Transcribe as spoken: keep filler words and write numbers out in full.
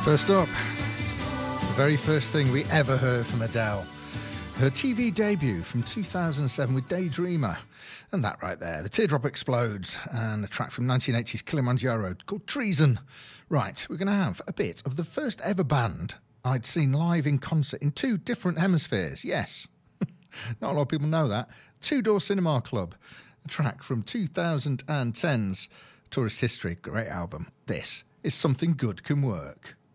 First up, the very first thing we ever heard from Adele. Her T V debut from two thousand seven with Daydreamer. And that right there, The Teardrop Explodes, and a track from nineteen eighties Kilimanjaro called Treason. Right, we're going to have a bit of the first ever band I'd seen live in concert in two different hemispheres. Yes, not a lot of people know that. Two Door Cinema Club, a track from two thousand ten's Tourist History, great album. This is Something Good Can Work.